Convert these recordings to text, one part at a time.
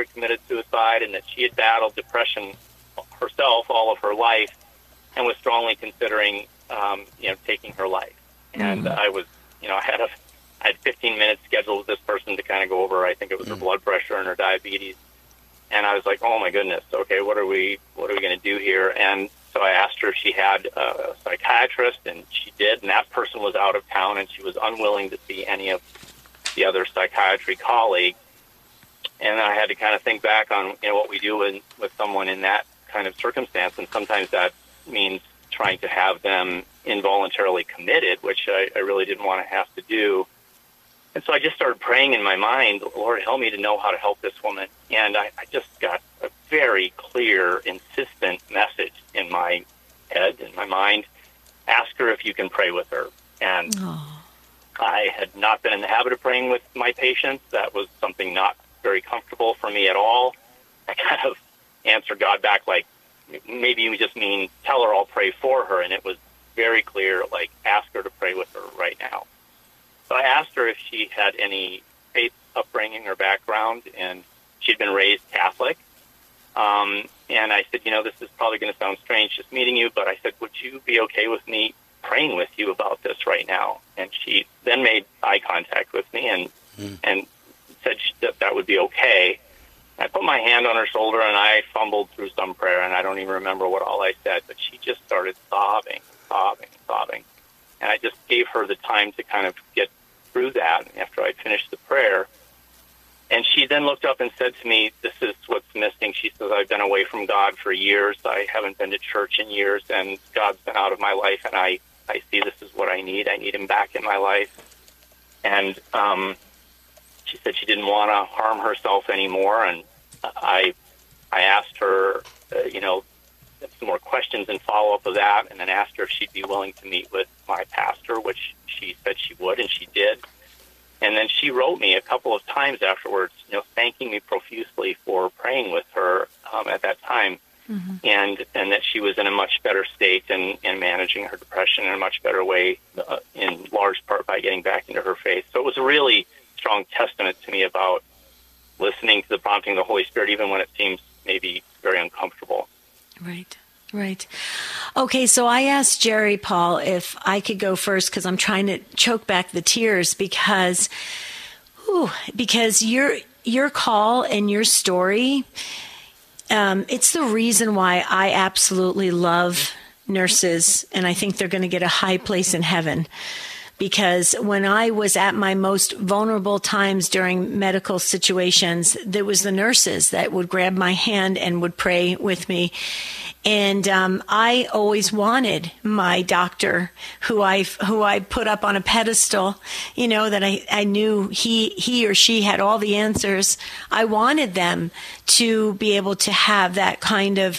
had committed suicide and that she had battled depression herself all of her life and was strongly considering, taking her life. And I was, I had 15 minutes scheduled with this person to kind of go over, I think it was her blood pressure and her diabetes. And I was like, oh my goodness, okay, what are we going to do here? And so I asked her if she had a psychiatrist, and she did, and that person was out of town, and she was unwilling to see any of the other psychiatry colleagues. And I had to kind of think back on, what we do with someone in that kind of circumstance, and sometimes that means trying to have them involuntarily committed, which I really didn't want to have to do. And so I just started praying in my mind, Lord, help me to know how to help this woman. And I just got a very clear, insistent message in my head, in my mind. Ask her if you can pray with her. And I had not been in the habit of praying with my patients. That was something not very comfortable for me at all. I kind of answered God back like, maybe you just mean tell her I'll pray for her. And it was very clear, like, ask her to pray with her right now. So I asked her if she had any faith upbringing or background, and she'd been raised Catholic. And I said, this is probably going to sound strange just meeting you, but I said, would you be okay with me praying with you about this right now? And she then made eye contact with me and said that would be okay. I put my hand on her shoulder, and I fumbled through some prayer, and I don't even remember what all I said, but she just started sobbing. And I just gave her the time to kind of get through that after I finished the prayer. And she then looked up and said to me, this is what's missing. She says, I've been away from God for years. I haven't been to church in years, and God's been out of my life, and I see this is what I need. I need him back in my life. And she said she didn't want to harm herself anymore, and I asked her, some more questions in follow-up of that, and then asked her if she'd be willing to meet with my pastor, which she said she would, and she did. And then she wrote me a couple of times afterwards, thanking me profusely for praying with her at that time, and that she was in a much better state and managing her depression in a much better way, in large part by getting back into her faith. So it was a really strong testament to me about listening to the prompting of the Holy Spirit, even when it seems maybe very uncomfortable. Right. Okay, so I asked Jerry Paul if I could go first because I'm trying to choke back the tears because your call and your story, it's the reason why I absolutely love nurses, and I think they're going to get a high place in heaven. Because when I was at my most vulnerable times during medical situations, there was the nurses that would grab my hand and would pray with me. And I always wanted my doctor, who I put up on a pedestal, that I knew he or she had all the answers. I wanted them to be able to have that kind of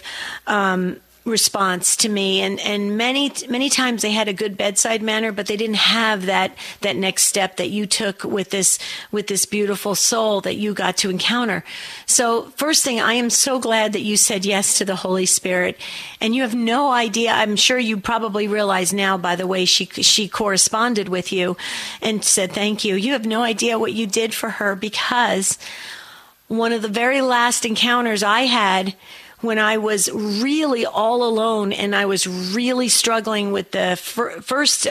response to me, and many times they had a good bedside manner, but they didn't have that next step that you took with this beautiful soul that you got to encounter. So first thing, I am so glad that you said yes to the Holy Spirit, and you have no idea. I'm sure you probably realize now by the way she corresponded with you and said thank you. You have no idea what you did for her, because one of the very last encounters I had when I was really all alone and I was really struggling with the first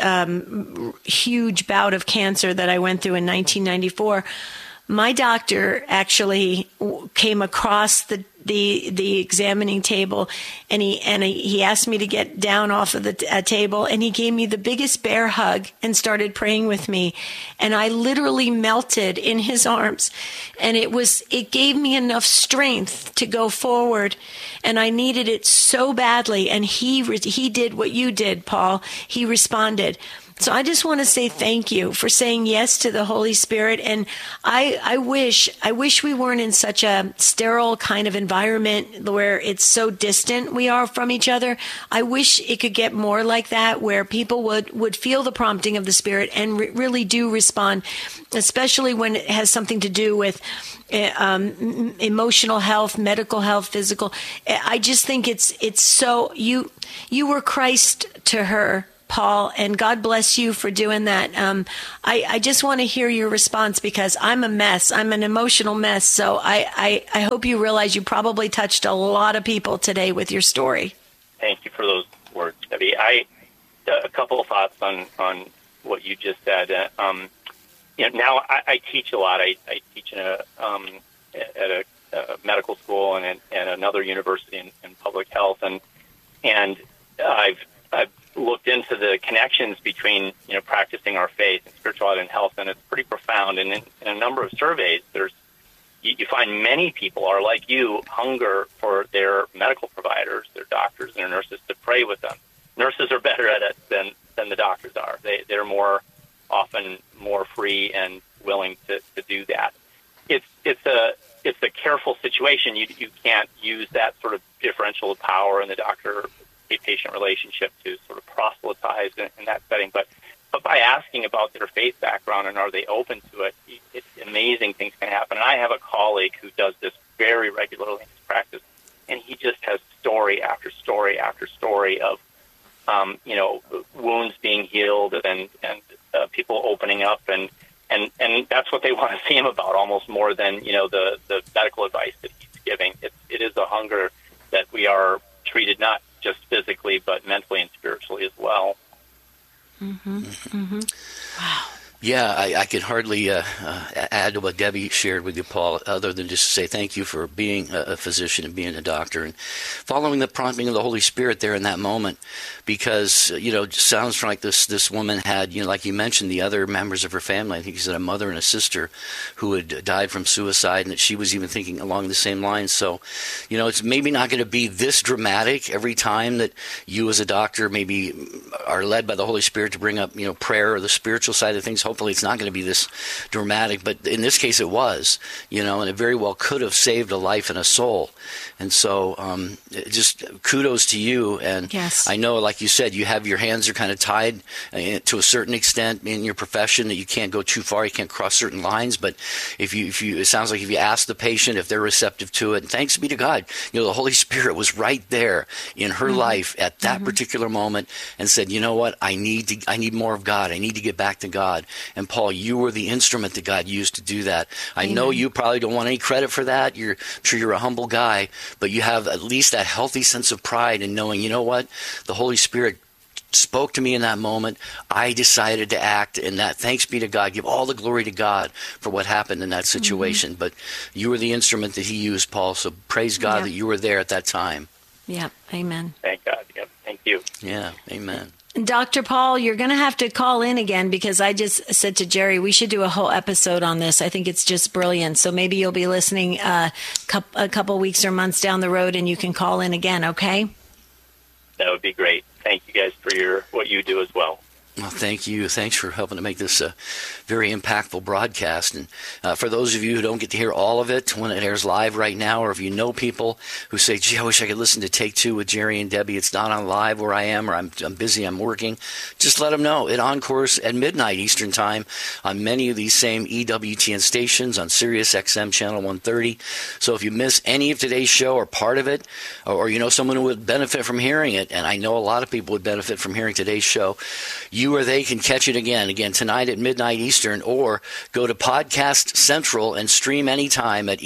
huge bout of cancer that I went through in 1994, my doctor actually came across the examining table, and he asked me to get down off of the table, and he gave me the biggest bear hug and started praying with me, and I literally melted in his arms, and it gave me enough strength to go forward, and I needed it so badly, and he did what you did, Paul. He responded. So I just want to say thank you for saying yes to the Holy Spirit. And I wish we weren't in such a sterile kind of environment where it's so distant we are from each other. I wish it could get more like that, where people would feel the prompting of the Spirit and really do respond, especially when it has something to do with emotional health, medical health, physical. I just think it's so, you were Christ to her, Paul, and God bless you for doing that. I just want to hear your response because I'm a mess. I'm an emotional mess. So I hope you realize you probably touched a lot of people today with your story. Thank you for those words, Debbie. A couple of thoughts on what you just said. Now I teach a lot. I teach at a medical school and another university in public health, and I've looked into the connections between practicing our faith and spirituality and health, and it's pretty profound. And in a number of surveys, you find many people are like you, hunger for their medical providers, their doctors, and their nurses to pray with them. Nurses are better at it than the doctors are. They're often more free and willing to do that. It's a careful situation. You can't use that sort of differential of power in the doctor-patient relationship to sort of proselytize in that setting. But by asking about their faith background and are they open to it, it's amazing things can happen. And I have a colleague who does this very regularly in his practice, and he just has story after story after story of wounds being healed and people opening up, and that's what they want to see him about, almost more than the medical advice that he's giving. It is a hunger that we are treated not just physically but mentally and spiritually as well. Mm-hmm. Mm-hmm. Wow. Yeah, I could hardly add to what Debbie shared with you, Paul, other than just to say thank you for being a physician and being a doctor and following the prompting of the Holy Spirit there in that moment. Because, it sounds like this woman had, like you mentioned, the other members of her family. I think you said a mother and a sister who had died from suicide, and that she was even thinking along the same lines. So, it's maybe not going to be this dramatic every time that you as a doctor maybe are led by the Holy Spirit to bring up, prayer or the spiritual side of things. Hopefully it's not going to be this dramatic, but in this case it was, and it very well could have saved a life and a soul. And so just kudos to you. And yes. I know, like you said, your hands are kind of tied to a certain extent in your profession, that you can't go too far, you can't cross certain lines. But if you, it sounds like if you ask the patient if they're receptive to it, and thanks be to God, the Holy Spirit was right there in her life at that particular moment and said, you know what, I need more of God. I need to get back to God. And Paul, you were the instrument that God used to do that. I know you probably don't want any credit for that. I'm sure you're a humble guy, but you have at least that healthy sense of pride in knowing, you know what, the Holy Spirit spoke to me in that moment. I decided to act, and that, thanks be to God, give all the glory to God for what happened in that situation. But you were the instrument that he used, Paul, so praise God that you were there at that time. Yeah, amen. Thank God. Yep. Thank you. Yeah, amen. Dr. Paul, you're going to have to call in again, because I just said to Jerry, we should do a whole episode on this. I think it's just brilliant. So maybe you'll be listening a couple weeks or months down the road, and you can call in again, okay? That would be great. Thank you guys for what you do as well. Well, thank you. Thanks for helping to make this a very impactful broadcast. And for those of you who don't get to hear all of it when it airs live right now, or if you know people who say, gee, I wish I could listen to Take Two with Jerry and Debbie, it's not on live where I am, or I'm busy, I'm working, just let them know. It encores at midnight Eastern Time on many of these same EWTN stations on Sirius XM Channel 130. So if you miss any of today's show or part of it, or you know someone who would benefit from hearing it, and I know a lot of people would benefit from hearing today's show, you or they can catch it again tonight at midnight Eastern, or go to Podcast Central and stream anytime at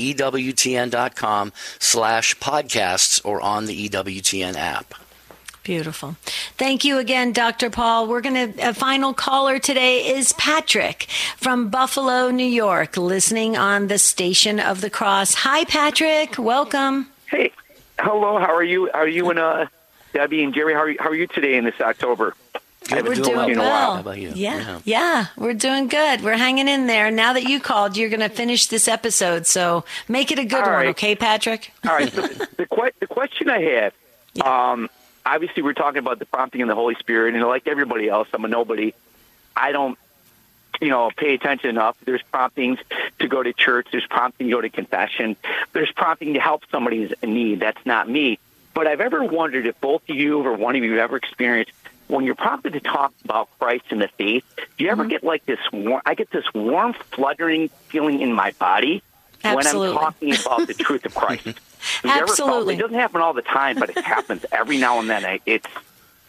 EWTN.com/podcasts or on the EWTN app. Beautiful. Thank you again, Dr. Paul. A final caller today is Patrick from Buffalo, New York, listening on the Station of the Cross. Hi, Patrick. Welcome. Hey. Hello. How are you? How are you and Debbie and Jerry? How are you today in this October? We're doing well. How about you? Yeah, we're doing good. We're hanging in there. Now that you called, you're going to finish this episode, so make it a good one, okay, Patrick? All right. So the question I have, obviously we're talking about the prompting of the Holy Spirit, and like everybody else, I'm a nobody. I don't, pay attention enough. There's promptings to go to church. There's prompting to go to confession. There's prompting to help somebody's need. That's not me. But I've ever wondered if both of you or one of you have ever experienced, when you're prompted to talk about Christ and the faith, do you ever get like this I get this warm, fluttering feeling in my body when I'm talking about the truth of Christ? Absolutely. It doesn't happen all the time, but it happens every now and then.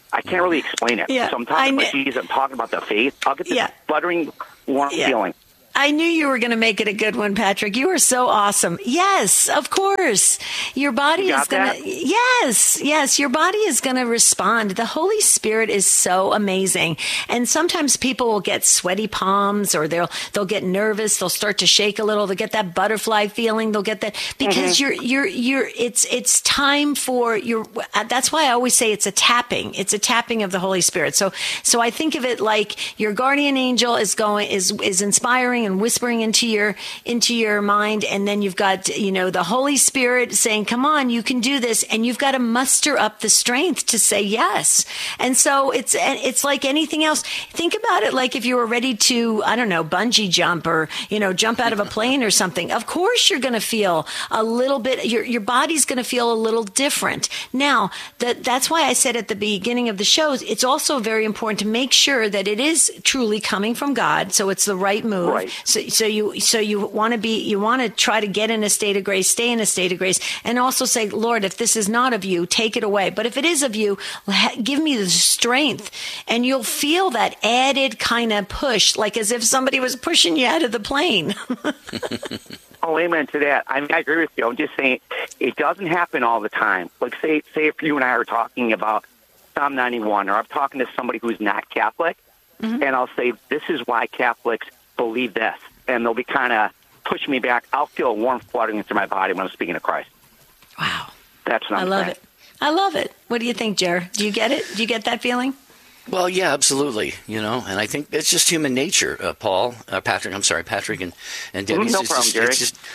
I can't really explain it. Yeah, So I'm talking about Jesus. I'm talking about the faith. I'll get this buttering, warm feeling. I knew you were going to make it a good one, Patrick. You are so awesome. Yes, of course. Your body is going to, yes, your body is going to respond. The Holy Spirit is so amazing. And sometimes people will get sweaty palms, or they'll get nervous. They'll start to shake a little. They'll get that butterfly feeling. They'll get that because it's time for that's why I always say it's a tapping. It's a tapping of the Holy Spirit. So I think of it like your guardian angel is inspiring and whispering into your mind, and then you've got the Holy Spirit saying, come on, you can do this, and you've got to muster up the strength to say yes. And so it's like anything else. Think about it like if you were ready to, I don't know, bungee jump, or jump out of a plane or something. Of course you're going to feel a little bit, your body's going to feel a little different. Now that's why I said at the beginning of the shows, it's also very important to make sure that it is truly coming from God, so it's the right move. Right. So you want to try to get in a state of grace, stay in a state of grace, and also say, Lord, if this is not of you, take it away. But if it is of you, give me the strength, and you'll feel that added kind of push, like as if somebody was pushing you out of the plane. Oh, amen to that. I mean, I agree with you. I'm just saying it doesn't happen all the time. Like say if you and I are talking about Psalm 91, or I'm talking to somebody who's not Catholic, and I'll say, this is why Catholics believe this, and they'll be kind of pushing me back. I'll feel a warm fluttering through my body when I'm speaking of Christ. Wow. That's what I'm saying. I love it. What do you think, Jer? Do you get it? Do you get that feeling? Well, yeah, absolutely. And I think it's just human nature, Patrick, and Debbie. No problem, Jerry.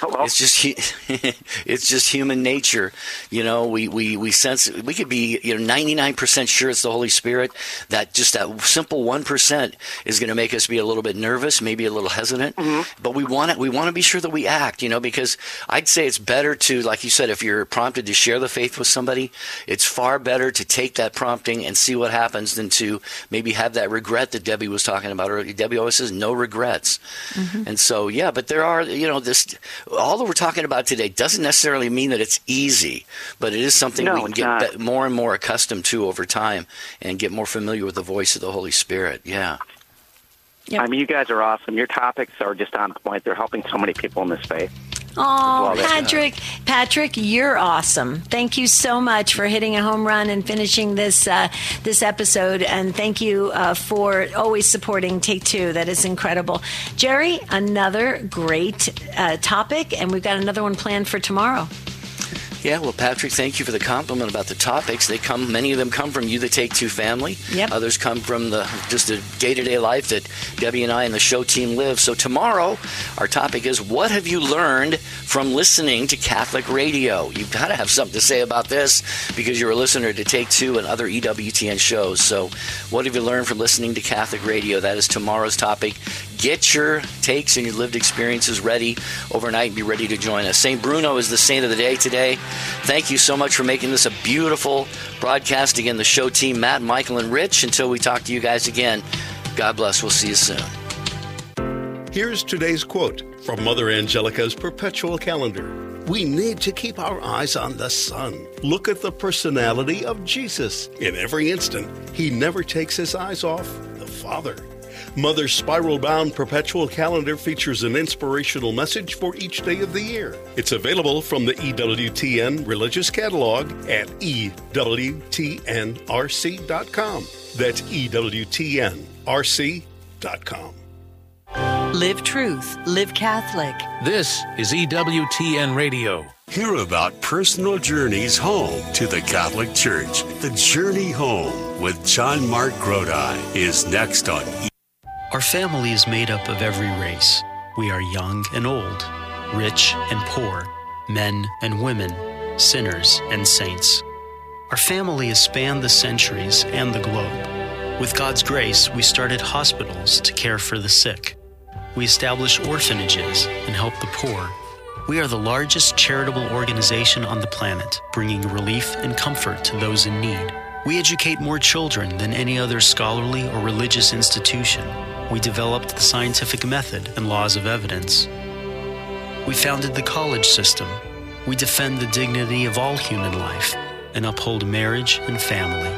It's just human nature. We sense, we could be 99% sure it's the Holy Spirit. That simple 1% is going to make us be a little bit nervous, maybe a little hesitant. But we want to be sure that we act. Because I'd say it's better to, like you said, if you're prompted to share the faith with somebody, it's far better to take that prompting and see what happens than to maybe have that regret that Debbie was talking about earlier. Debbie always says no regrets. And so, but there are, all that we're talking about today doesn't necessarily mean that it's easy, but it is something we can get more and more accustomed to over time and get more familiar with the voice of the Holy Spirit. Yeah. Yep. I mean, you guys are awesome. Your topics are just on point. They're helping so many people in this faith. Oh, Patrick, you're awesome. Thank you so much for hitting a home run and finishing this episode. And thank you for always supporting Take Two. That is incredible. Jerry, another great topic, and we've got another one planned for tomorrow. Yeah, well, Patrick, thank you for the compliment about the topics. Many of them come from You The Take Two family. Yep. Others come from just the day-to-day life that Debbie and I and the show team live. So tomorrow, our topic is, what have you learned from listening to Catholic radio? You've got to have something to say about this because you're a listener to Take Two and other EWTN shows. So what have you learned from listening to Catholic radio? That is tomorrow's topic. Get your takes and your lived experiences ready overnight and be ready to join us. St. Bruno is the saint of the day today. Thank you so much for making this a beautiful broadcast. Again, the show team, Matt, Michael, and Rich. Until we talk to you guys again, God bless. We'll see you soon. Here's today's quote from Mother Angelica's perpetual calendar. We need to keep our eyes on the sun. Look at the personality of Jesus. In every instant, he never takes his eyes off the Father. Mother's spiral-bound perpetual calendar features an inspirational message for each day of the year. It's available from the EWTN Religious Catalog at EWTNRC.com. That's EWTNRC.com. Live truth, live Catholic. This is EWTN Radio. Hear about personal journeys home to the Catholic Church. The Journey Home with John Mark Grodi is next on Our family is made up of every race. We are young and old, rich and poor, men and women, sinners and saints. Our family has spanned the centuries and the globe. With God's grace, we started hospitals to care for the sick. We establish orphanages and help the poor. We are the largest charitable organization on the planet, bringing relief and comfort to those in need. We educate more children than any other scholarly or religious institution. We developed the scientific method and laws of evidence. We founded the college system. We defend the dignity of all human life and uphold marriage and family.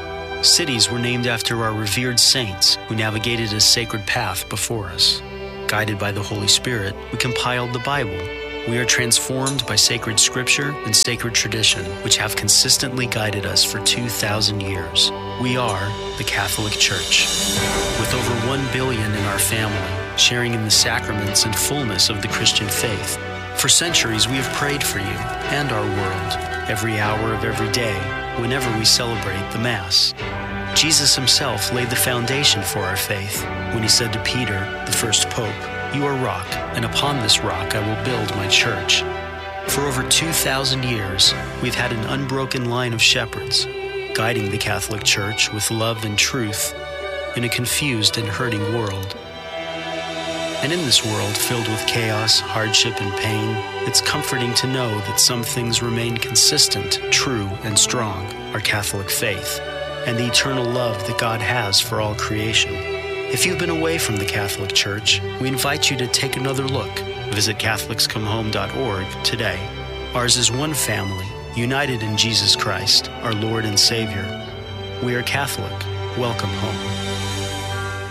Cities were named after our revered saints who navigated a sacred path before us. Guided by the Holy Spirit, we compiled the Bible. We are transformed by sacred scripture and sacred tradition, which have consistently guided us for 2,000 years. We are the Catholic Church. With over 1 billion in our family, sharing in the sacraments and fullness of the Christian faith. For centuries, we have prayed for you and our world, every hour of every day, whenever we celebrate the Mass. Jesus himself laid the foundation for our faith when he said to Peter, the first pope, "You are rock, and upon this rock I will build my church." For over 2,000 years, we've had an unbroken line of shepherds, guiding the Catholic Church with love and truth in a confused and hurting world. And in this world filled with chaos, hardship, and pain, it's comforting to know that some things remain consistent, true, and strong, our Catholic faith, and the eternal love that God has for all creation. If you've been away from the Catholic Church, we invite you to take another look. Visit CatholicsComeHome.org today. Ours is one family, united in Jesus Christ, our Lord and Savior. We are Catholic. Welcome home.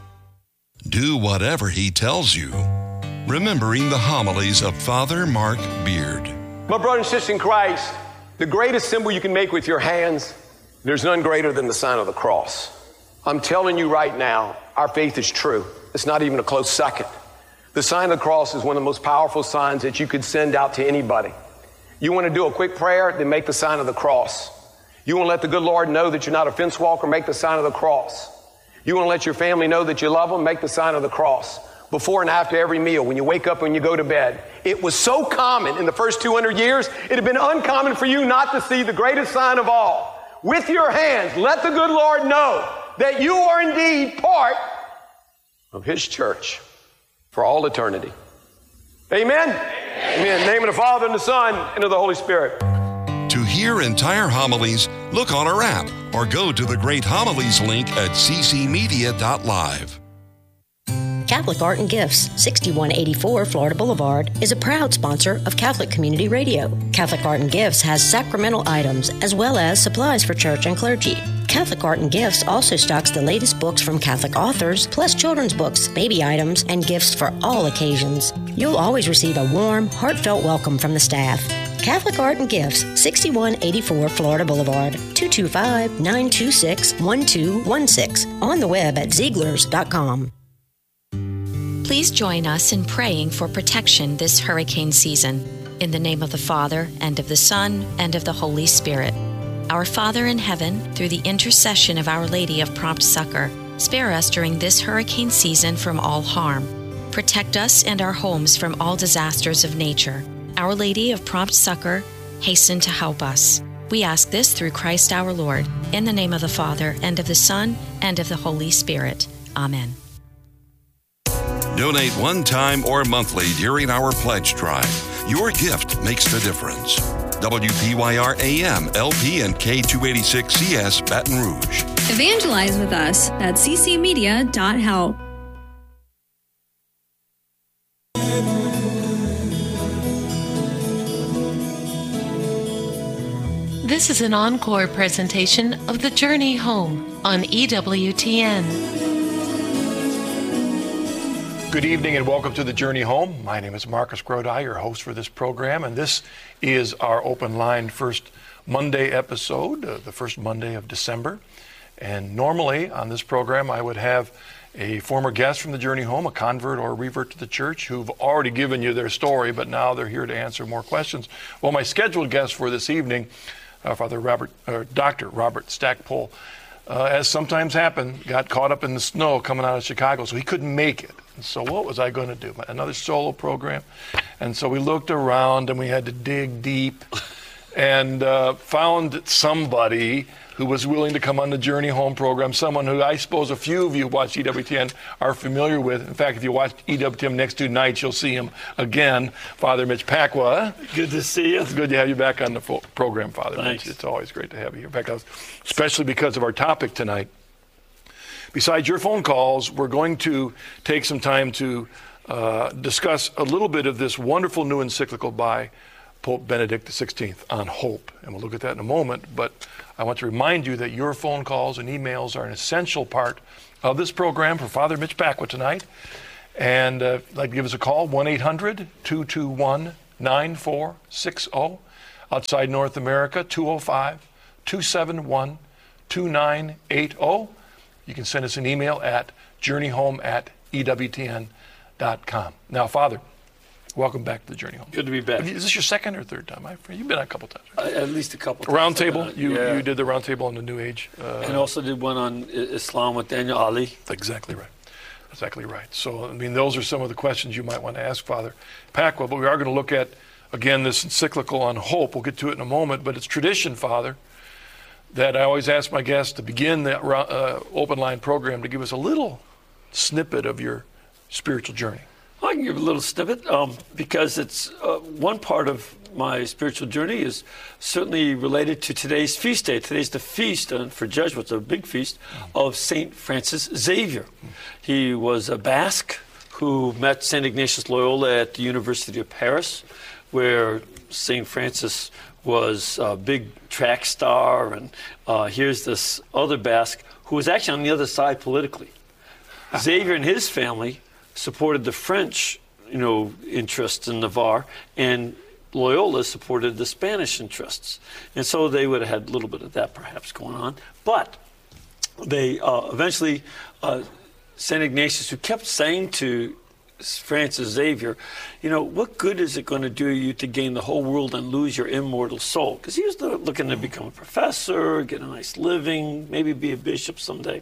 Do whatever he tells you. Remembering the homilies of Father Mark Beard. My brother and sister in Christ, the greatest symbol you can make with your hands, there's none greater than the sign of the cross. I'm telling you right now, our faith is true. It's not even a close second. The sign of the cross is one of the most powerful signs that you could send out to anybody. You want to do a quick prayer, then make the sign of the cross. You want to let the good Lord know that you're not a fence walker, make the sign of the cross. You want to let your family know that you love them, make the sign of the cross. Before and after every meal, when you wake up and you go to bed. It was so common in the first 200 years, it had been uncommon for you not to see the greatest sign of all. With your hands, let the good Lord know that you are indeed part of his church for all eternity. Amen? Amen. In the name of the Father, and the Son, and of the Holy Spirit. To hear entire homilies, look on our app or go to the Great Homilies link at ccmedia.live. Catholic Art and Gifts, 6184 Florida Boulevard, is a proud sponsor of Catholic Community Radio. Catholic Art and Gifts has sacramental items as well as supplies for church and clergy. Catholic Art and Gifts also stocks the latest books from Catholic authors, plus children's books, baby items, and gifts for all occasions. You'll always receive a warm, heartfelt welcome from the staff. Catholic Art and Gifts, 6184 Florida Boulevard, 225-926-1216. On the web at Zieglers.com. Please join us in praying for protection this hurricane season. In the name of the Father, and of the Son, and of the Holy Spirit. Our Father in heaven, through the intercession of Our Lady of Prompt Succor, spare us during this hurricane season from all harm. Protect us and our homes from all disasters of nature. Our Lady of Prompt Succor, hasten to help us. We ask this through Christ our Lord, in the name of the Father, and of the Son, and of the Holy Spirit. Amen. Donate one time or monthly during our pledge drive. Your gift makes the difference. WPYR AM, LP, and K286CS Baton Rouge. Evangelize with us at ccmedia.help. This is an encore presentation of The Journey Home on EWTN. Good evening and welcome to The Journey Home. My name is Marcus Grodi, your host for this program, and this is our open line first Monday episode, the first Monday of December. And normally on this program I would have a former guest from The Journey Home, a convert or a revert to the church who've already given you their story, but now they're here to answer more questions. Well, my scheduled guest for this evening, Dr. Robert Stackpole, as sometimes happened, got caught up in the snow coming out of Chicago, so he couldn't make it. And so what was I going to do? Another solo program? And so we looked around and we had to dig deep and found somebody who was willing to come on the Journey Home program, someone who I suppose a few of you who watch EWTN are familiar with. In fact, if you watch EWTN next 2 nights, you'll see him again, Father Mitch Pacwa. Good to see you. It's good to have you back on the program, Father Thanks. Mitch. It's always great to have you here. In fact, especially because of our topic tonight. Besides your phone calls, we're going to take some time to discuss a little bit of this wonderful new encyclical by Pope Benedict XVI on hope. And we'll look at that in a moment. But I want to remind you that your phone calls and emails are an essential part of this program for Father Mitch Pacwa tonight. And if you'd like to give us a call, 1-800-221-9460. Outside North America, 205-271-2980. You can send us an email at journeyhome@ewtn.com. Now, Father, welcome back to the Journey Home. Good to be back. Is this your second or third time? You've been on a couple times. Right? At least a couple times. Round table? You did the round table on the New Age. And also did one on Islam with Daniel Ali. Exactly right. Exactly right. So, I mean, those are some of the questions you might want to ask Father Pacwa, but we are going to look at, again, this encyclical on hope. We'll get to it in a moment, but it's tradition, Father, that I always ask my guests to begin the open line program to give us a little snippet of your spiritual journey. I can give a little snippet because it's one part of my spiritual journey is certainly related to today's feast day. Today's the feast, for Jesuits, a big feast, of St. Francis Xavier. He was a Basque who met St. Ignatius Loyola at the University of Paris, where St. Francis was a big track star, and here's this other Basque who was actually on the other side politically. Xavier and his family supported the French, interests in Navarre, and Loyola supported the Spanish interests. And so they would have had a little bit of that perhaps going on. But they eventually, St. Ignatius, who kept saying to Francis Xavier, what good is it going to do you to gain the whole world and lose your immortal soul? Because he was looking to become a professor, get a nice living, maybe be a bishop someday.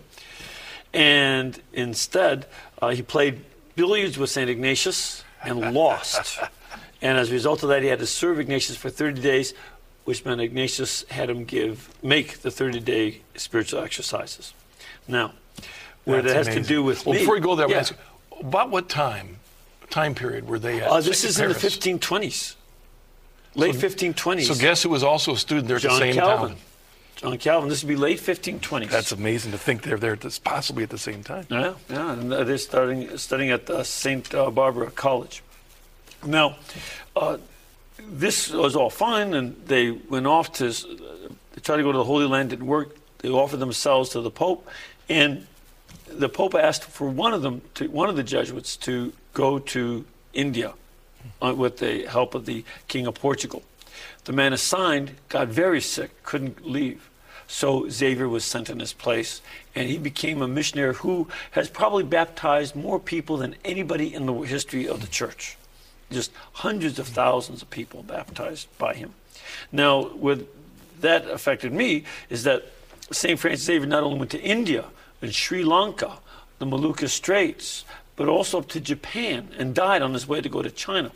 And instead, he played billiards with St. Ignatius and lost. And as a result of that, he had to serve Ignatius for 30 days, which meant Ignatius had him make the 30-day spiritual exercises. Now, what it has to do with me... Before we go there, about what time period were they at? This is in the 1520s. Late 1520s. So guess who was also a student there at the same time? John Calvin. This would be late 1520s. That's amazing to think they're there possibly at the same time. Yeah, and they're studying at St. Barbara College. Now, this was all fine, and they went off to try to go to the Holy Land. Didn't work. They offered themselves to the Pope, and the Pope asked for one of the Jesuits to go to India with the help of the King of Portugal. The man assigned got very sick, couldn't leave. So Xavier was sent in his place, and he became a missionary who has probably baptized more people than anybody in the history of the church. Just hundreds of thousands of people baptized by him. Now, what that affected me is that St. Francis Xavier not only went to India and Sri Lanka, the Molucca Straits, but also up to Japan, and died on his way to go to China.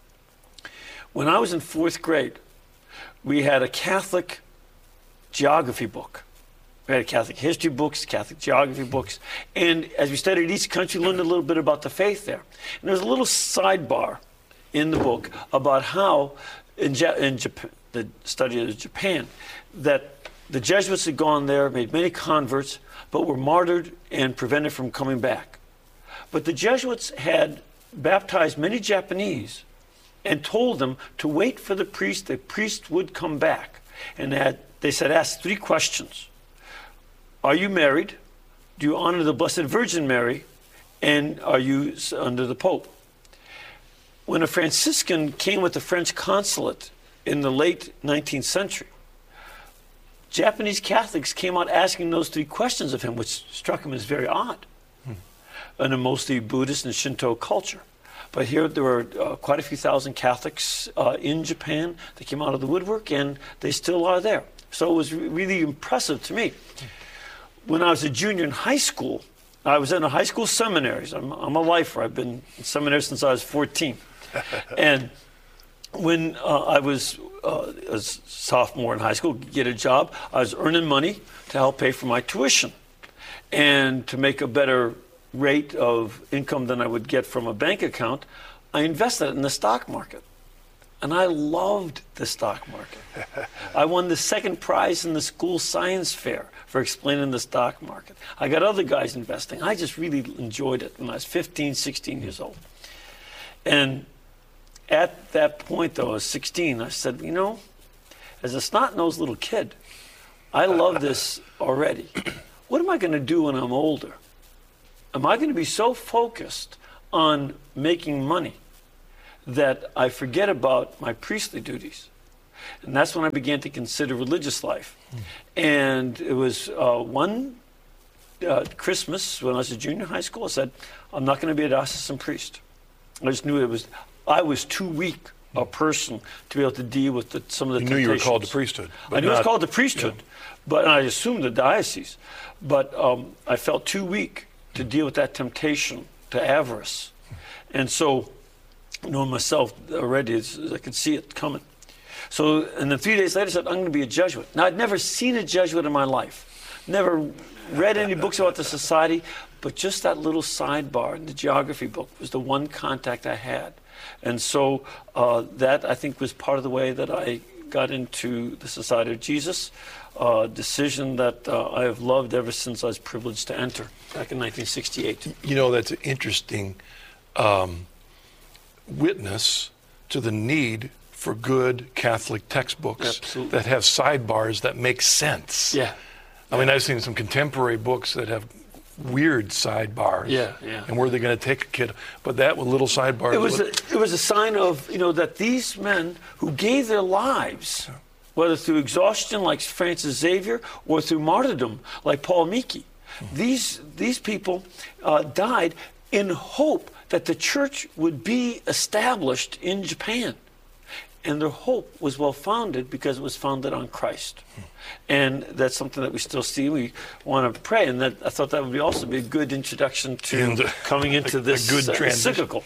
When I was in 4th grade, we had a Catholic geography book. We had Catholic history books, Catholic geography books, and as we studied each country, we learned a little bit about the faith there. And there was a little sidebar in the book about how, in Japan, the study of Japan, that the Jesuits had gone there, made many converts, but were martyred and prevented from coming back. But the Jesuits had baptized many Japanese and told them to wait for the priest would come back. And they said, ask 3 questions. Are you married? Do you honor the Blessed Virgin Mary? And are you under the Pope? When a Franciscan came with the French consulate in the late 19th century, Japanese Catholics came out asking those 3 questions of him, which struck him as very odd in a mostly Buddhist and Shinto culture. But here there were quite a few thousand Catholics in Japan that came out of the woodwork, and they still are there. So it was really impressive to me. When I was a junior in high school, I was in a high school seminaries. I'm a lifer. I've been in seminary since I was 14. And when I was a sophomore in high school, get a job, I was earning money to help pay for my tuition and to make a better rate of income than I would get from a bank account. I invested in the stock market. And I loved the stock market. I won the 2nd prize in the school science fair for explaining the stock market. I got other guys investing. I just really enjoyed it when I was 15, 16 years old. And at that point, though, I was 16, I said, you know, as a snot-nosed little kid, I love this already. What am I going to do when I'm older? Am I going to be so focused on making money that I forget about my priestly duties? And that's when I began to consider religious life. And it was one Christmas when I was a junior high school, I said, I'm not going to be a diocesan priest. I just knew I was too weak a person to be able to deal with some of the temptations. You knew you were called to priesthood. I knew I was called to priesthood, but I assumed the diocese. But I felt too weak to deal with that temptation to avarice. And so, knowing myself already, I could see it coming. So, and then 3 days later, I said, I'm going to be a Jesuit. Now, I'd never seen a Jesuit in my life. Never read any books about the society, but just that little sidebar in the geography book was the one contact I had. And so that, I think, was part of the way that I got into the Society of Jesus, a decision that I have loved ever since I was privileged to enter back in 1968. You know, that's an interesting witness to the need for good Catholic textbooks that have sidebars that make sense. Yeah. I mean, I've seen some contemporary books that have weird sidebars. Yeah. And where they're going to take a kid, but that with little sidebars. It was a sign of, that these men who gave their lives, whether through exhaustion like Francis Xavier or through martyrdom like Paul Miki, these people died in hope that the church would be established in Japan. And their hope was well-founded because it was founded on Christ. And that's something that we still see. We want to pray, and I thought that would also be a good introduction to coming into this encyclical.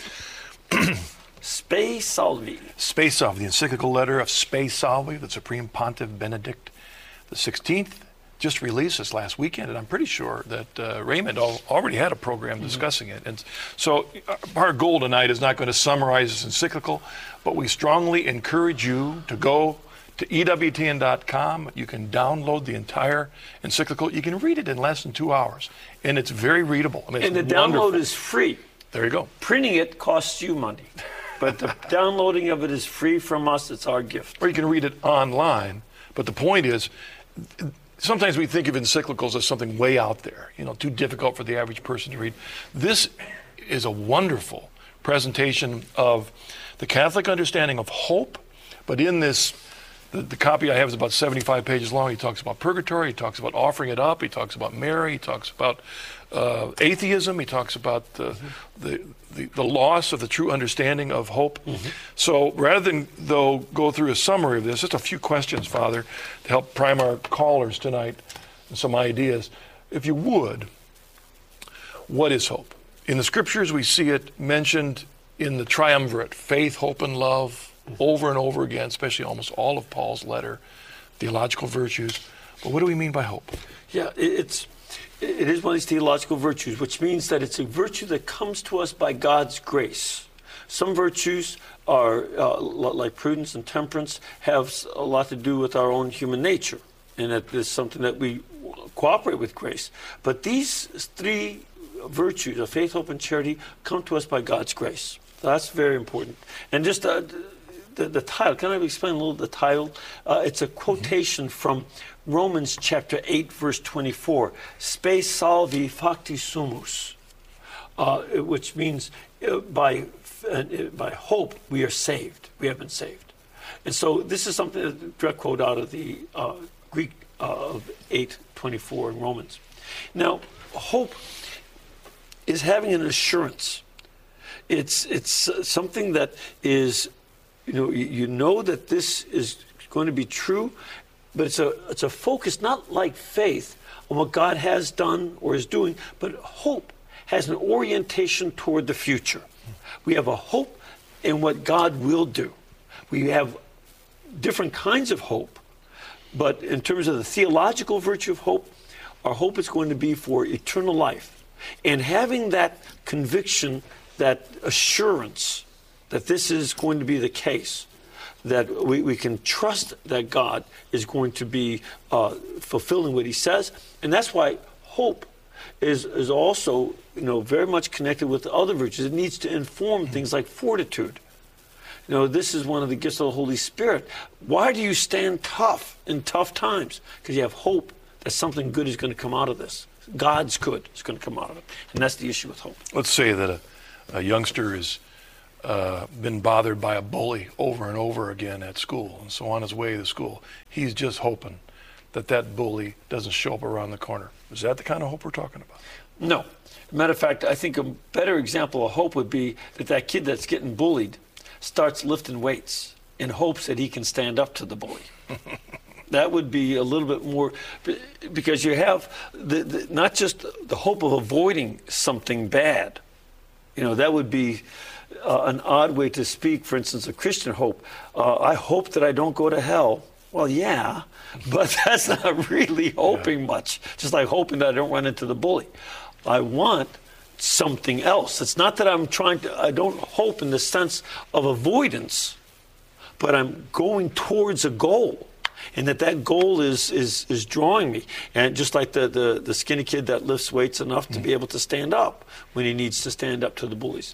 Spe Salvi. Spe Salvi, the encyclical letter of Spe Salvi, the Supreme Pontiff Benedict XVI, just released this last weekend, and I'm pretty sure that Raymond already had a program discussing it. And so our goal tonight is not going to summarize this encyclical, but we strongly encourage you to go to EWTN.com. You can download the entire encyclical. You can read it in less than 2 hours, and it's very readable. I mean, and the download is free. There you go. Printing it costs you money, but the downloading of it is free from us. It's our gift. Or you can read it online, but the point is, sometimes we think of encyclicals as something way out there, too difficult for the average person to read. This is a wonderful presentation of the Catholic understanding of hope, but in this, the copy I have is about 75 pages long. He talks about purgatory, he talks about offering it up, he talks about Mary, he talks about atheism, he talks about the loss of the true understanding of hope. So rather than, go through a summary of this, just a few questions, Father, to help prime our callers tonight and some ideas. If you would, what is hope? In the scriptures, we see it mentioned in the triumvirate, faith, hope, and love, over and over again, especially almost all of Paul's letter, theological virtues. But what do we mean by hope? Yeah, it is one of these theological virtues, which means that it's a virtue that comes to us by God's grace. Some virtues are, like prudence and temperance, have a lot to do with our own human nature, and that is something that we cooperate with grace. But these three virtues of faith, hope, and charity come to us by God's grace. That's very important. And just the title, can I explain a little the title? It's a quotation from Romans chapter 8, verse 24. Spe salvi facti sumus, which means by hope we are saved. We have been saved. And so this is something, a direct quote out of the Greek of 8:24 in Romans. Now, hope is having an assurance. It's something that is, you know that this is going to be true, but it's a focus not like faith on what God has done or is doing, but hope has an orientation toward the future. We have a hope in what God will do. We have different kinds of hope, but in terms of the theological virtue of hope, our hope is going to be for eternal life. And having that conviction, that assurance that this is going to be the case, that we can trust that God is going to be fulfilling what he says. And that's why hope is also very much connected with the other virtues. It needs to inform things like fortitude. This is one of the gifts of the Holy Spirit. Why do you stand tough in tough times? Because you have hope that something good is going to come out of this. God's good is going to come out of it. And that's the issue with hope. Let's say that a youngster has been bothered by a bully over and over again at school. And so on his way to school, he's just hoping that bully doesn't show up around the corner. Is that the kind of hope we're talking about? No. Matter of fact, I think a better example of hope would be that kid that's getting bullied starts lifting weights in hopes that he can stand up to the bully. That would be a little bit more, because you have not just the hope of avoiding something bad. That would be an odd way to speak, for instance, of Christian hope. I hope that I don't go to hell. Well, yeah, but that's not really hoping much, just like hoping that I don't run into the bully. I want something else. It's not that I don't hope in the sense of avoidance, but I'm going towards a goal. And that goal is drawing me. And just like the skinny kid that lifts weights enough to be able to stand up when he needs to stand up to the bullies.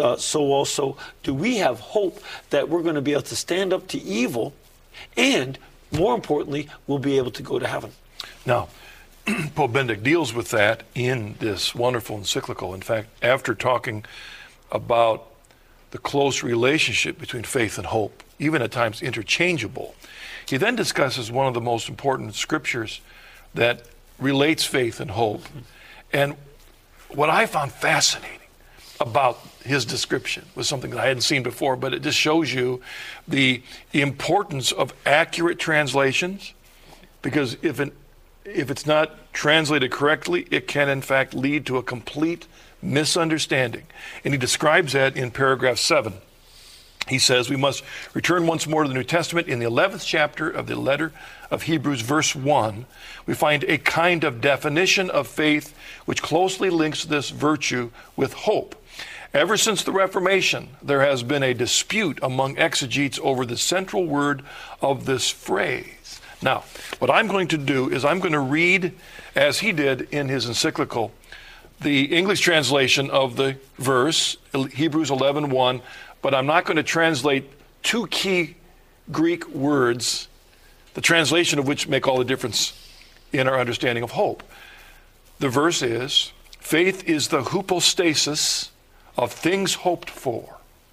So also do we have hope that we're going to be able to stand up to evil, and more importantly, we'll be able to go to heaven. Now, Pope Benedict deals with that in this wonderful encyclical. In fact, after talking about the close relationship between faith and hope, even at times interchangeable, he then discusses one of the most important scriptures that relates faith and hope. And what I found fascinating about his description was something that I hadn't seen before, but it just shows you the importance of accurate translations, because if it's not translated correctly, it can in fact lead to a complete misunderstanding. And he describes that in paragraph 7. He says, we must return once more to the New Testament. In the 11th chapter of the letter of Hebrews, verse 1, we find a kind of definition of faith which closely links this virtue with hope. Ever since the Reformation, there has been a dispute among exegetes over the central word of this phrase. Now, what I'm going to do is I'm going to read, as he did in his encyclical, the English translation of the verse, Hebrews 11:1, but I'm not going to translate two key Greek words, the translation of which make all the difference in our understanding of hope. The verse is, faith is the hypostasis of things hoped for.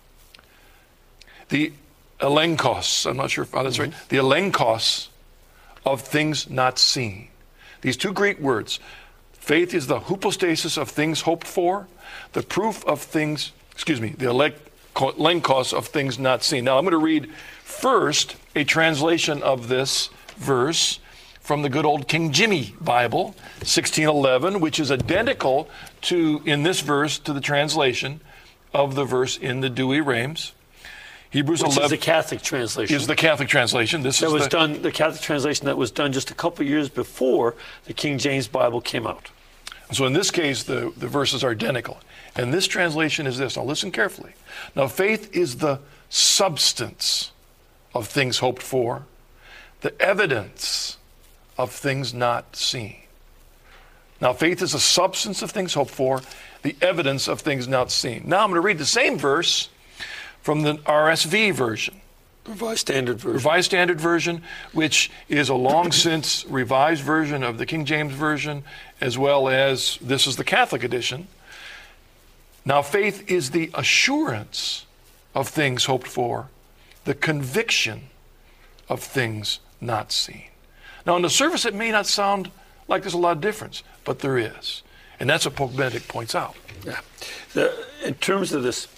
The elenkos, I'm not sure if that's right, the elenkos of things not seen. These two Greek words, faith is the hypostasis of things hoped for, the proof of things, the elenkos of things not seen. Now I'm going to read first a translation of this verse from the good old King Jimmy Bible, 1611, which is identical to, in this verse, to the translation of the verse in the Douay-Rheims. Hebrews 11 is the Catholic translation. Is the Catholic translation. The Catholic translation that was done just a couple years before the King James Bible came out. So in this case, the verses are identical. And this translation is this. Now listen carefully. Now faith is the substance of things hoped for, the evidence of things not seen. Now faith is the substance of things hoped for, the evidence of things not seen. Now I'm going to read the same verse from the RSV version. Revised Standard Version. Revised Standard Version, which is a long since revised version of the King James Version, as well as this is the Catholic edition. Now faith is the assurance of things hoped for, the conviction of things not seen. Now on the surface it may not sound like there's a lot of difference, but there is. And that's what Pope Benedict points out. Yeah. In terms of this,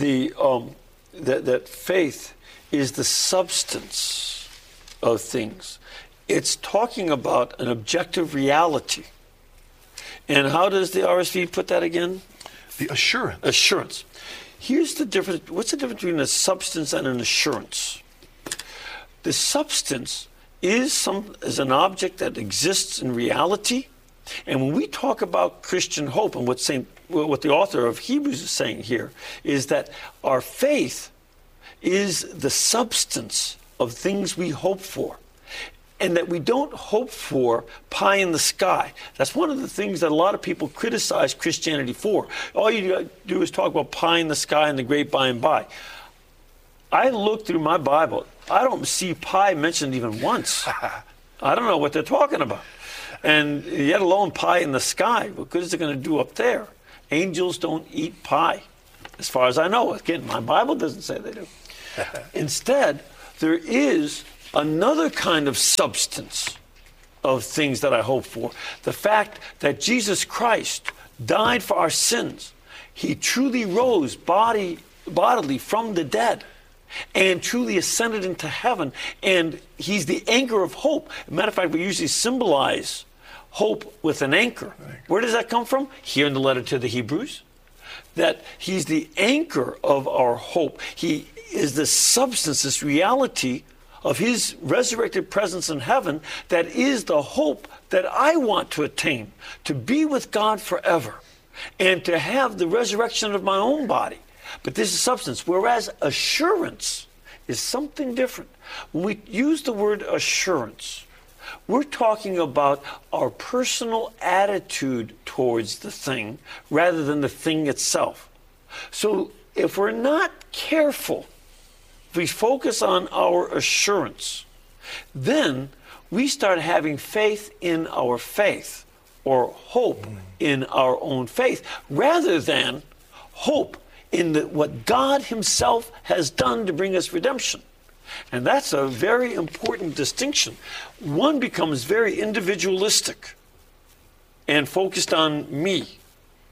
that faith is the substance of things. It's talking about an objective reality. And how does the RSV put that again? The assurance. Assurance. Here's the difference. What's the difference between a substance and an assurance? The substance is an object that exists in reality. And when we talk about Christian hope, and what the author of Hebrews is saying here, is that our faith is the substance of things we hope for. And that we don't hope for pie in the sky. That's one of the things that a lot of people criticize Christianity for. All you do is talk about pie in the sky and the great by and by. I looked through my Bible. I don't see pie mentioned even once. I don't know what they're talking about. And yet alone pie in the sky. What good is it going to do up there? Angels don't eat pie, as far as I know. Again, my Bible doesn't say they do. Instead, there is another kind of substance of things that I hope for. The fact that Jesus Christ died for our sins. He truly rose bodily from the dead and truly ascended into heaven. And he's the anchor of hope. As a matter of fact, we usually symbolize hope with an anchor. Where does that come from? Here in the letter to the Hebrews. That he's the anchor of our hope. He is the substance, this reality of his resurrected presence in heaven that is the hope that I want to attain, to be with God forever and to have the resurrection of my own body. But this is substance, whereas assurance is something different. When we use the word assurance, we're talking about our personal attitude towards the thing rather than the thing itself. So if we're not careful, if we focus on our assurance, then we start having faith in our faith or hope in our own faith rather than hope in what God himself has done to bring us redemption. And that's a very important distinction. One becomes very individualistic and focused on me,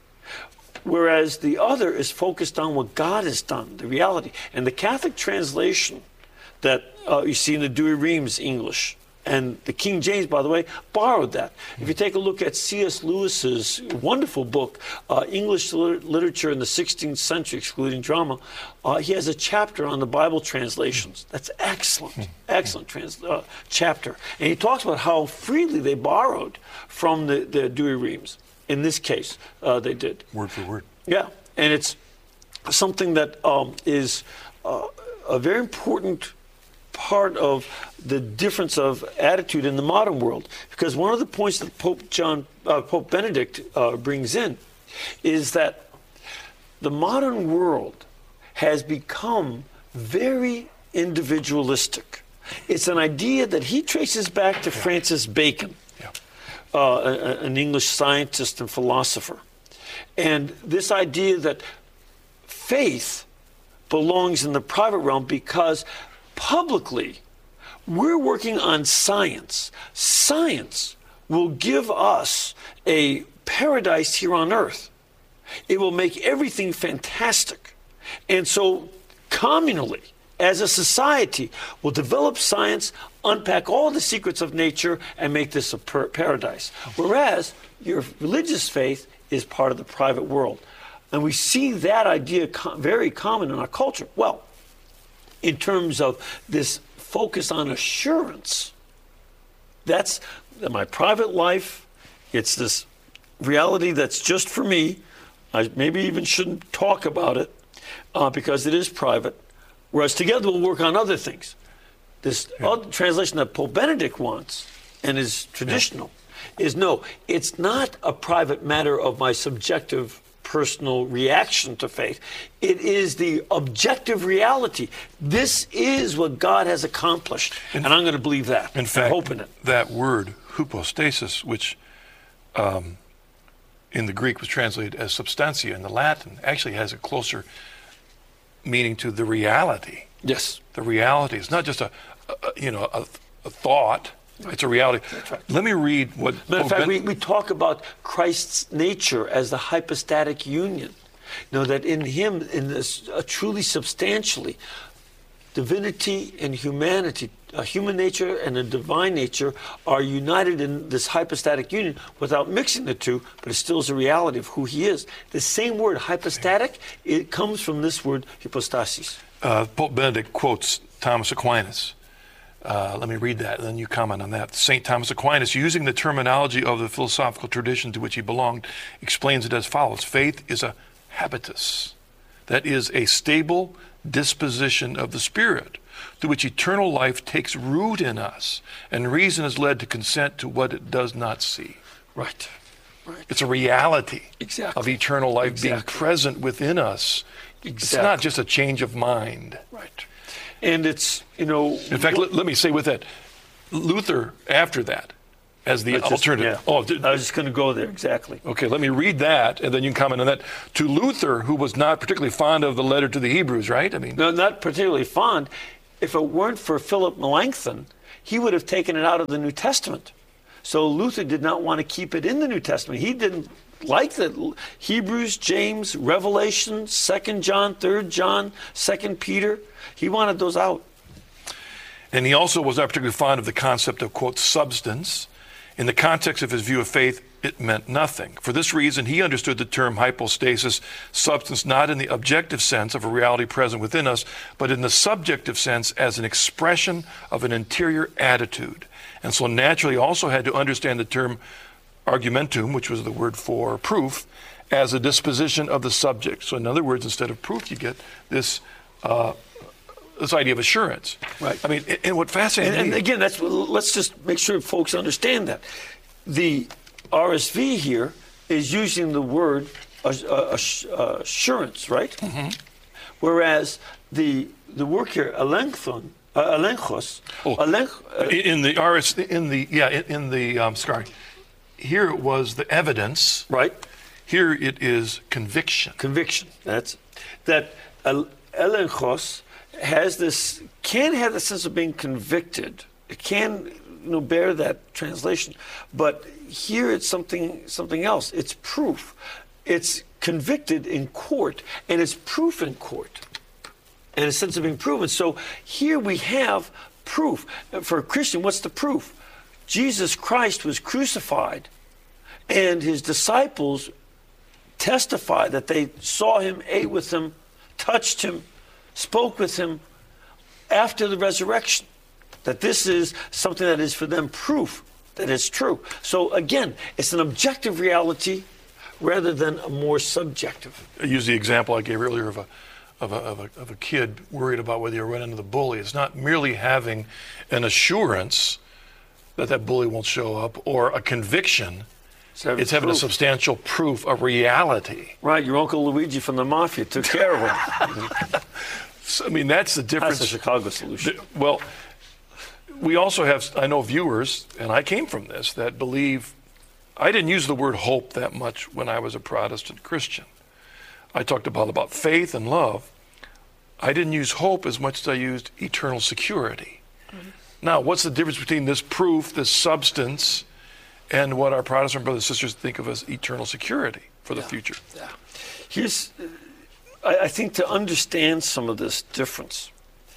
whereas the other is focused on what God has done, the reality. And the Catholic translation that you see in the Douay-Rheims English, and the King James, by the way, borrowed that. If you take a look at C.S. Lewis's wonderful book, English Literature in the 16th Century, excluding drama, he has a chapter on the Bible translations. That's excellent, excellent chapter. And he talks about how freely they borrowed from the Douay-Rheims. In this case, they did. Word for word. Yeah, and it's something that is a very important part of the difference of attitude in the modern world. Because one of the points that Pope Benedict brings in is that the modern world has become very individualistic. It's an idea that he traces back to Francis Bacon, an English scientist and philosopher. And this idea that faith belongs in the private realm because publicly we're working on science. Science will give us a paradise here on earth. It will make everything fantastic. And so communally, as a society, we'll develop science, unpack all the secrets of nature, and make this a paradise. Whereas your religious faith is part of the private world. And we see that idea very common in our culture. Well, in terms of this focus on assurance, that's my private life. It's this reality that's just for me. I maybe even shouldn't talk about it because it is private. Whereas together we'll work on other things. This other translation that Pope Benedict wants and is traditional is no, it's not a private matter of my subjective personal reaction to faith. It is the objective reality. This is what God has accomplished, and I'm going to believe that. In fact, hope in it. That word, hypostasis, which in the Greek was translated as substantia in the Latin, actually has a closer meaning to the reality. Yes. The reality. It's not just a thought. It's a reality. Right. Let me read what... Matter of fact, we talk about Christ's nature as the hypostatic union. You know, that in him, in this truly substantially, divinity and humanity, a human nature and a divine nature are united in this hypostatic union without mixing the two, but it still is a reality of who he is. The same word, hypostatic, it comes from this word, hypostasis. Pope Benedict quotes Thomas Aquinas. Let me read that, and then you comment on that. St. Thomas Aquinas, using the terminology of the philosophical tradition to which he belonged, explains it as follows. Faith is a habitus, that is, a stable disposition of the spirit, through which eternal life takes root in us, and reason is led to consent to what it does not see. Right. It's a reality of eternal life being present within us. It's not just a change of mind. Right. And it's, In fact, let me say with that, Luther, after that, as the alternative. I was just going to go there, exactly. Okay, let me read that, and then you can comment on that. To Luther, who was not particularly fond of the letter to the Hebrews, right? No, not particularly fond. If it weren't for Philip Melanchthon, he would have taken it out of the New Testament. So Luther did not want to keep it in the New Testament. He didn't like that Hebrews, James, Revelation, 2 John, 3 John, 2 Peter. He wanted those out. And he also was not particularly fond of the concept of, quote, substance. In the context of his view of faith, it meant nothing. For this reason, he understood the term hypostasis, substance, not in the objective sense of a reality present within us, but in the subjective sense as an expression of an interior attitude. And so naturally also had to understand the term argumentum, which was the word for proof, as a disposition of the subject. So in other words, instead of proof, you get this idea of assurance. Right. I mean, and what fascinates me... And again, let's just make sure folks understand that. The RSV here is using the word assurance, right? Mm-hmm. Whereas the work here, elenchos, here it was the evidence. Right. Here it is conviction. Conviction. That elenchos can have the sense of being convicted. It can bear that translation. But here it's something else. It's proof. It's convicted in court, and it's proof in court, and a sense of being proven. So here we have proof. For a Christian, what's the proof? Jesus Christ was crucified, and his disciples testified that they saw him, ate with him, touched him, spoke with him after the resurrection. That this is something that is for them proof that it's true. So again, it's an objective reality rather than a more subjective. I use the example I gave earlier of a kid worried about whether you run into the bully. It's not merely having an assurance that bully won't show up or a conviction. It's having a substantial proof, a reality. Right, your Uncle Luigi from the Mafia took care of him. So, I mean, that's the difference. That's the Chicago solution. Well, we also have, I know viewers, and I came from this, that believe, I didn't use the word hope that much when I was a Protestant Christian. I talked about faith and love. I didn't use hope as much as I used eternal security. Mm-hmm. Now, what's the difference between this proof, this substance, and what our Protestant brothers and sisters think of as eternal security for the future? Yeah. Here's, I think, to understand some of this difference,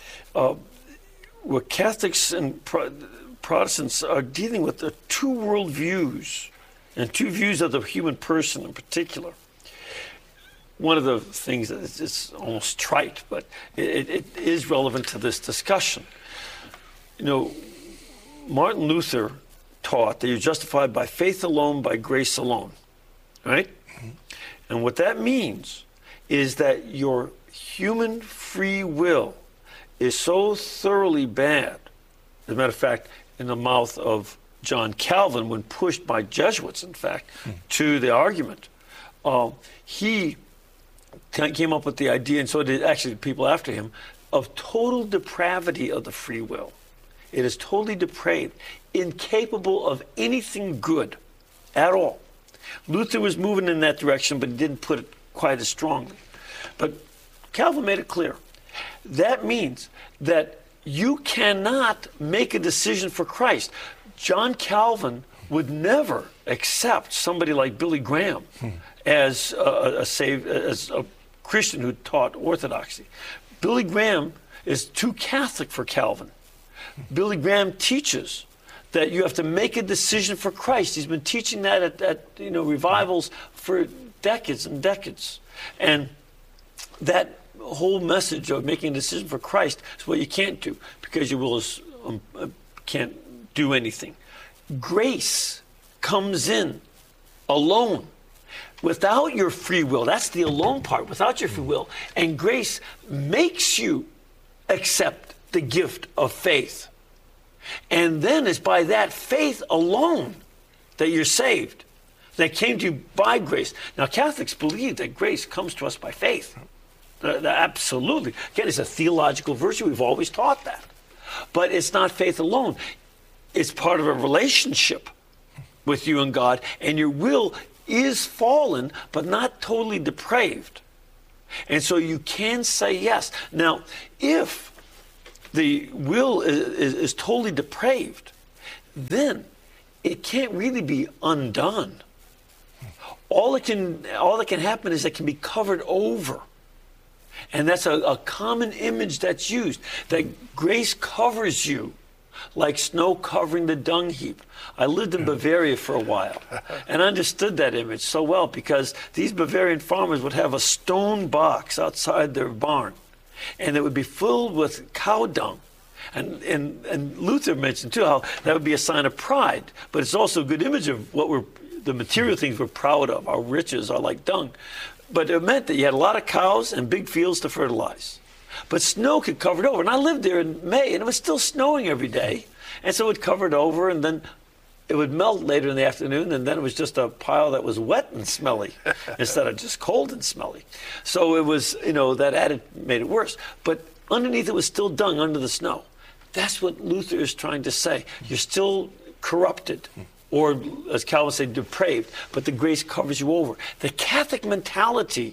what Catholics and Protestants are dealing with are two worldviews and two views of the human person in particular. One of the things that it's almost trite, but it is relevant to this discussion. Martin Luther taught that you're justified by faith alone, by grace alone, right? Mm-hmm. And what that means is that your human free will is so thoroughly bad. As a matter of fact, in the mouth of John Calvin, when pushed by Jesuits, in fact, to the argument, he came up with the idea, and so did actually people after him, of total depravity of the free will. It is totally depraved, incapable of anything good at all. Luther was moving in that direction, but he didn't put it quite as strongly. But Calvin made it clear. That means that you cannot make a decision for Christ. John Calvin would never accept somebody like Billy Graham as a Christian who taught orthodoxy. Billy Graham is too Catholic for Calvin. Billy Graham teaches that you have to make a decision for Christ. He's been teaching that at revivals for decades and decades. And that whole message of making a decision for Christ is what you can't do, because your will is, can't do anything. Grace comes in alone, without your free will. That's the alone part, without your free will. And grace makes you accept the gift of faith. And then it's by that faith alone that you're saved, that came to you by grace. Now, Catholics believe that grace comes to us by faith. Absolutely. Again, it's a theological virtue. We've always taught that. But it's not faith alone. It's part of a relationship with you and God, and your will is fallen, but not totally depraved. And so you can say yes. Now, if the will is totally depraved, then it can't really be undone. All that can happen is it can be covered over. And that's a common image that's used, that grace covers you like snow covering the dung heap. I lived in Bavaria for a while and understood that image so well, because these Bavarian farmers would have a stone box outside their barn, and it would be filled with cow dung. And Luther mentioned too how that would be a sign of pride, but it's also a good image of what the material things we're proud of. Our riches are like dung. But it meant that you had a lot of cows and big fields to fertilize. But snow could cover it over. And I lived there in May, and it was still snowing every day. And so it would cover it over, and then it would melt later in the afternoon, and then it was just a pile that was wet and smelly instead of just cold and smelly. So it was, that made it worse. But underneath it was still dung under the snow. That's what Luther is trying to say. You're still corrupted, or as Calvin said, depraved, but the grace covers you over. The Catholic mentality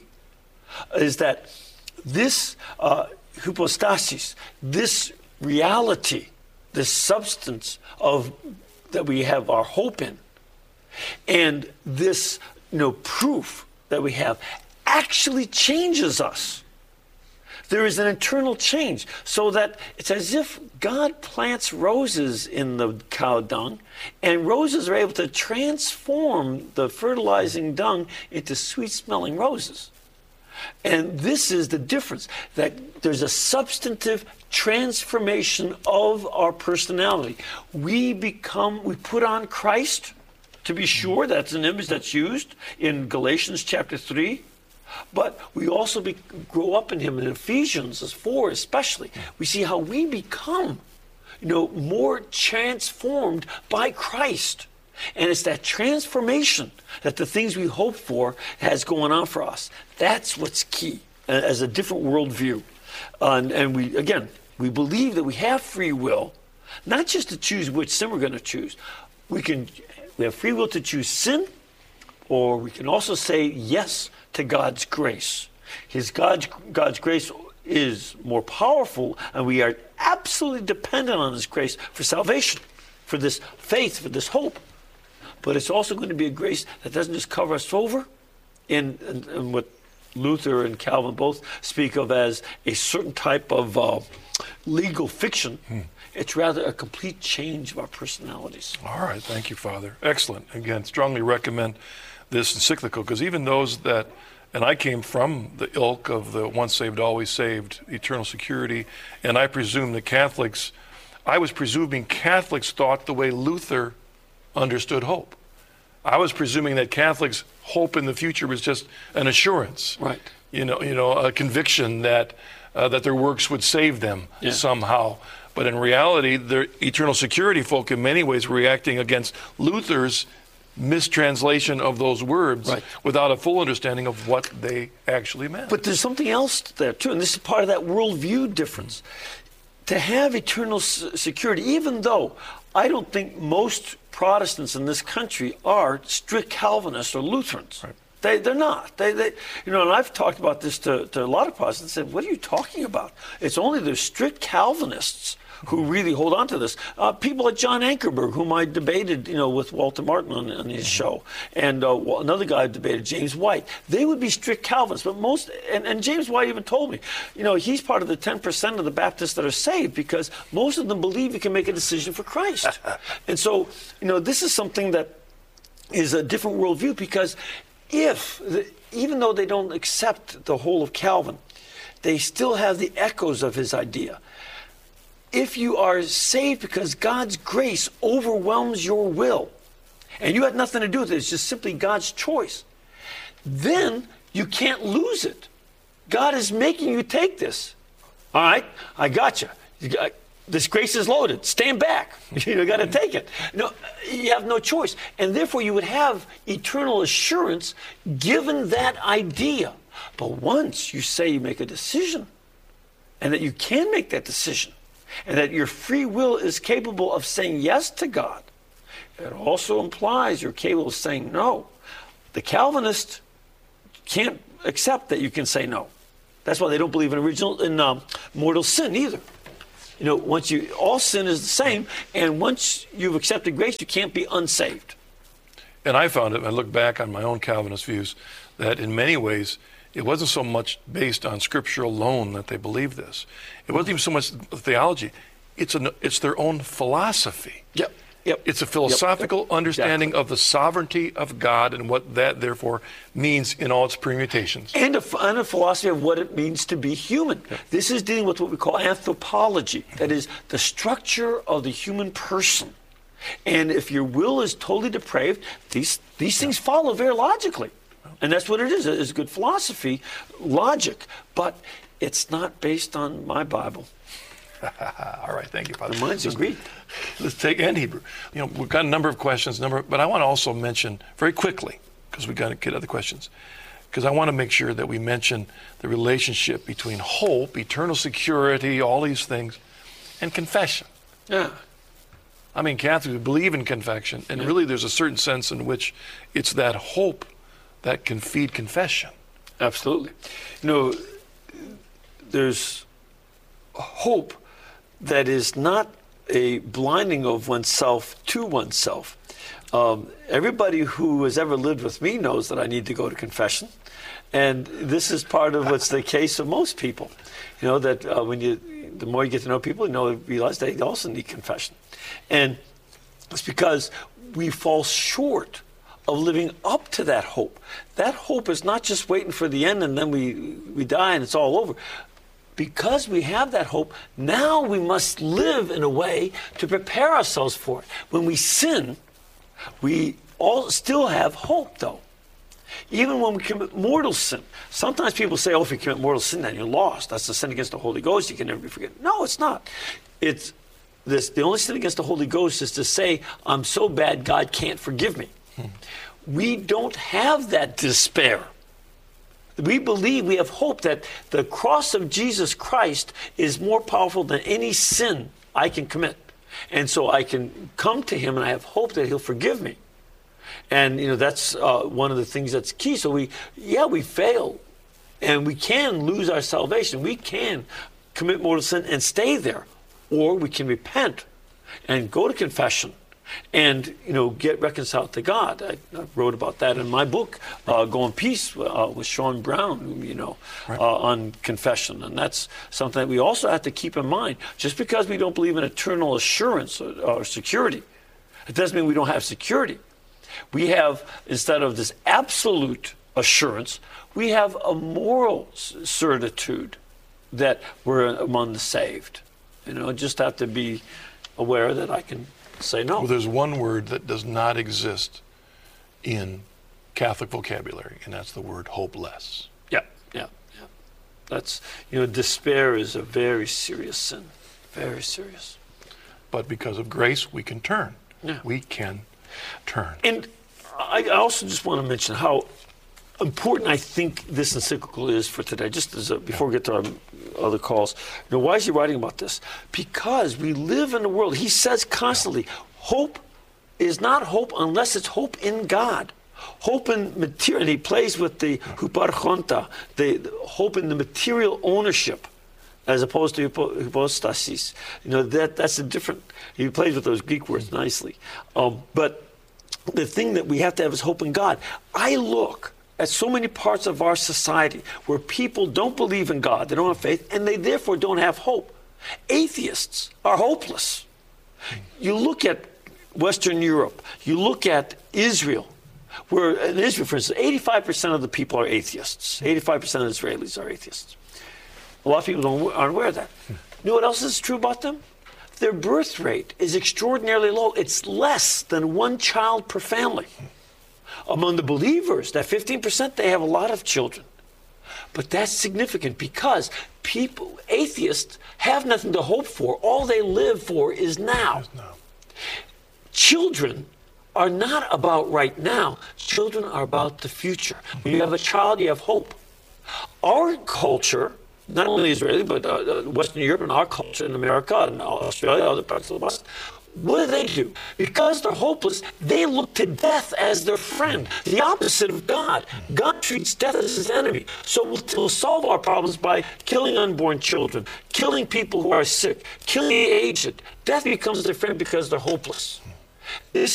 is that this hypostasis, this reality, this substance of that we have our hope in, and this proof that we have actually changes us. There is an internal change, so that it's as if God plants roses in the cow dung, and roses are able to transform the fertilizing dung into sweet-smelling roses. And this is the difference, that there's a substantive transformation of our personality. We put on Christ, to be sure. That's an image that's used in Galatians chapter 3. But we also grow up in him. In Ephesians 4 especially, we see how we become, more transformed by Christ. And it's that transformation that the things we hope for has going on for us. That's what's key, as a different worldview. And we believe that we have free will, not just to choose which sin we're going to choose. We have free will to choose sin, or we can also say yes to God's grace. God's grace is more powerful, and we are absolutely dependent on his grace for salvation, for this faith, for this hope. But it's also going to be a grace that doesn't just cover us over in what Luther and Calvin both speak of as a certain type of legal fiction. It's rather a complete change of our personalities. All right. Thank you, Father. Excellent. Again, strongly recommend this encyclical, because even those that, and I came from the ilk of the once saved, always saved, eternal security, and I presume I was presuming Catholics thought the way Luther understood hope. I was presuming that Catholics' hope in the future was just an assurance, right? A conviction that their works would save them somehow. But in reality, the eternal security folk in many ways were reacting against Luther's mistranslation of those words, right, without a full understanding of what they actually meant. But there's something else there too, and this is part of that worldview difference. To have eternal security, even though I don't think most Protestants in this country are strict Calvinists or Lutherans. Right. They're not. And I've talked about this to a lot of Protestants and said, what are you talking about? It's only the strict Calvinists who really hold on to this. People like John Ankerberg, whom I debated, with Walter Martin on his show, and another guy I debated, James White. They would be strict Calvinists, but most, and James White even told me, he's part of the 10% of the Baptists that are saved, because most of them believe you can make a decision for Christ. And so, this is something that is a different worldview, because even though they don't accept the whole of Calvin, they still have the echoes of his idea. If you are saved because God's grace overwhelms your will, and you had nothing to do with it, it's just simply God's choice, then you can't lose it. God is making you take this. All right, I got you. This grace is loaded. Stand back. You got to take it. No, you have no choice. And therefore you would have eternal assurance given that idea But once you say you make a decision, and that you can make that decision, and that your free will is capable of saying yes to God, it also implies you're capable of saying no. The Calvinists can't accept that you can say no. That's why they don't believe in mortal sin either. You know, all sin is the same, and once you've accepted grace, you can't be unsaved. And I found it, I look back on my own Calvinist views, that in many ways, it wasn't so much based on Scripture alone that they believed this. It wasn't even so much theology. It's their own philosophy. Yep. It's a philosophical understanding of the sovereignty of God and what that, therefore, means in all its permutations. And a philosophy of what it means to be human. Yep. This is dealing with what we call anthropology. That is, the structure of the human person. And if your will is totally depraved, these things follow very logically. And that's what it is. It's good philosophy, logic. But it's not based on my Bible. All right, thank you, Father. Mine's in Greek. Let's take and Hebrew. You know, we've got a number of questions, but I want to also mention very quickly, because we've got to get other questions, because I want to make sure that we mention the relationship between hope, eternal security, all these things, and confession. Yeah. I mean, Catholics believe in confession, and really there's a certain sense in which it's that hope that can feed confession. Absolutely. You know, there's hope that is not a blinding of oneself to oneself. Everybody who has ever lived with me knows that I need to go to confession. And this is part of what's the case of most people. You know, that the more you get to know people, you realize they also need confession. And it's because we fall short of living up to that hope. That hope is not just waiting for the end and then we die and it's all over. Because we have that hope, now we must live in a way to prepare ourselves for it. When we sin, we all still have hope, though. Even when we commit mortal sin. Sometimes people say, if you commit mortal sin, then you're lost. That's the sin against the Holy Ghost. You can never be forgiven. No, it's not. It's this. The only sin against the Holy Ghost is to say, I'm so bad, God can't forgive me. We don't have that despair. We believe, we have hope that the cross of Jesus Christ is more powerful than any sin I can commit. And so I can come to him and I have hope that he'll forgive me. And, that's one of the things that's key. So we fail and we can lose our salvation. We can commit mortal sin and stay there. Or we can repent and go to confession and, get reconciled to God. I wrote about that in my book, Go in Peace, with Sean Brown, on confession. And that's something that we also have to keep in mind. Just because we don't believe in eternal assurance or security, it doesn't mean we don't have security. We have, instead of this absolute assurance, we have a moral certitude that we're among the saved. Just have to be aware that I can say no. Well, there's one word that does not exist in Catholic vocabulary, and that's the word hopeless. Yeah. That's, despair is a very serious sin. Very serious. But because of grace, we can turn. Yeah. We can turn. And I also just want to mention how important I think this encyclical is for today, just as before we get to our other calls. Why is he writing about this? Because we live in a world, he says constantly, hope is not hope unless it's hope in God. Hope in material, and he plays with the huparchonta, the hope in the material ownership, as opposed to hypostasis. That's a different, he plays with those Greek words nicely. But the thing that we have to have is hope in God. I look at so many parts of our society where people don't believe in God, they don't have faith, and they therefore don't have hope. Atheists are hopeless. You look at Western Europe, you look at Israel, where in Israel, for instance, 85% of the people are atheists. 85% of Israelis are atheists. A lot of people aren't aware of that. You know what else is true about them? Their birth rate is extraordinarily low. It's less than one child per family. Among the believers, that 15%, they have a lot of children. But that's significant because atheists have nothing to hope for. All they live for is now. Children are not about right now. Children are about the future. When you have a child, you have hope. Our culture, not only Israeli, but Western Europe and our culture in America and Australia, other parts of the West, what do? Because they're hopeless, they look to death as their friend, the opposite of God. God treats death as his enemy. So we'll solve our problems by killing unborn children, killing people who are sick, killing the aged. Death becomes their friend because they're hopeless. This